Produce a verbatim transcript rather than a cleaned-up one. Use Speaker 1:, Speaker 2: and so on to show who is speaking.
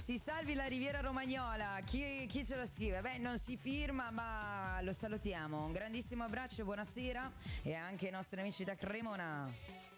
Speaker 1: Si salvi la Riviera Romagnola. Chi, chi ce lo scrive? Beh, non si firma, ma lo salutiamo. Un grandissimo abbraccio, buonasera, e anche ai nostri amici da Cremona.